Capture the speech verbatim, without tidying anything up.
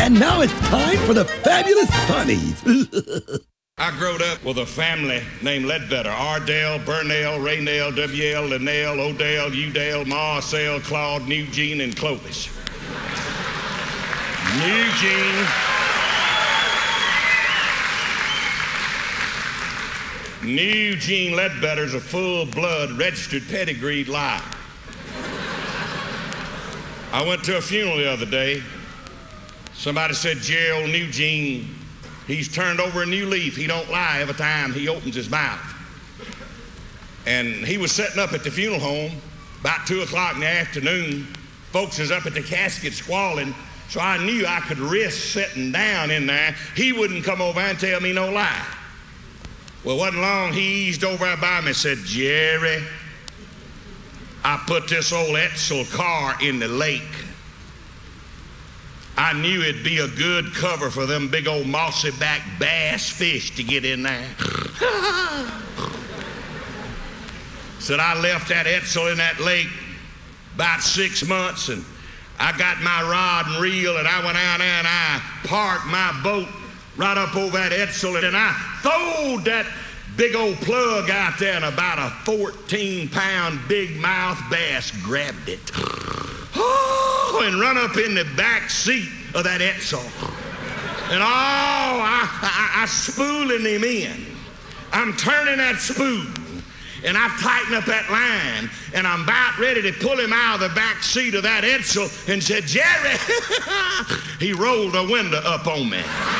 And now it's time for the Fabulous Funnies. I growed up with a family named Ledbetter. Ardell, Burnell, Raynell, W L, Linnell, Odell, Udell, Marcel, Claude, Eugene, and Clovis. Eugene. Eugene Ledbetter's a full-blood, registered, pedigreed liar. I went to a funeral the other day. Somebody said, Gerald Eugene, he's turned over a new leaf. He don't lie every time he opens his mouth. And he was setting up at the funeral home about two o'clock in the afternoon. Folks is up at the casket squalling, so I knew I could risk sitting down in there. He wouldn't come over and tell me no lie. Well, wasn't long, he eased over by me and said, Jerry, I put this old Etzel car in the lake. I knew it'd be a good cover for them big old mossy-back bass fish to get in there. Said I left that Etzel in that lake about six months, and I got my rod and reel, and I went out there and I parked my boat right up over that Etzel, and I throwed that big old plug out there, and about a fourteen pound big mouth bass grabbed it. Oh, and run up in the back seat of that Etzel. And oh, I, I, I spooling him in. I'm turning that spool, and I've tightened up that line, and I'm about ready to pull him out of the back seat of that Etzel and said, Jerry, he rolled a window up on me.